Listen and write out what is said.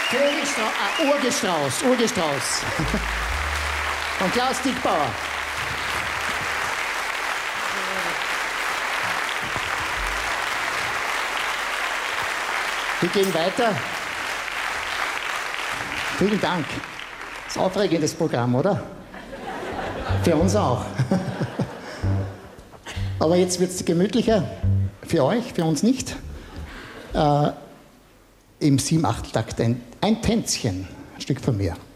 Urgestrauß. Von Klaus Dickbauer. Wir gehen weiter. Vielen Dank. Das ist ein aufregendes Programm, oder? Für uns auch. Aber jetzt wird es gemütlicher. Für euch, für uns nicht. Im 7/8-Takt ein Tänzchen, ein Stück von mir.